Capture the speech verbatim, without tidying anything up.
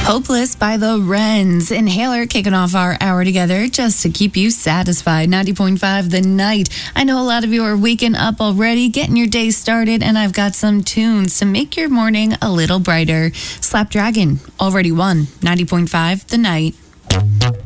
Hopeless by the Wrens. Inhaler kicking off our hour together just to keep you satisfied. ninety point five The Night. I know a lot of you are waking up already, getting your day started, and I've got some tunes to make your morning a little brighter. Slapdragon already won. ninety point five The Night.